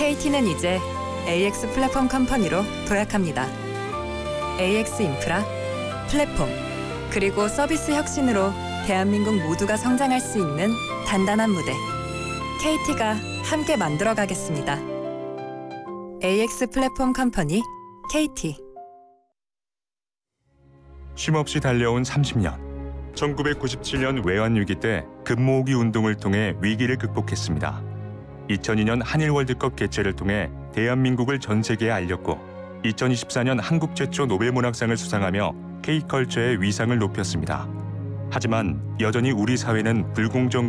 KT는 이제 AX 플랫폼 컴퍼니로 도약합니다. AX 인프라, 플랫폼, 그리고 서비스 혁신으로 대한민국 모두가 성장할 수 있는 단단한 무대. KT가 함께 만들어 가겠습니다. AX 플랫폼 컴퍼니 KT. 쉼없이 달려온 30년. 1997년 외환위기 때 금모으기 운동을 통해 위기를 극복했습니다. 2002년 한일 월드컵 개최를 통해 대한민국을 전 세계에 알렸고 2024년 한국 최초 노벨문학상을 수상하며 K컬처의 위상을 높였습니다. 하지만 여전히 우리 사회는 불공정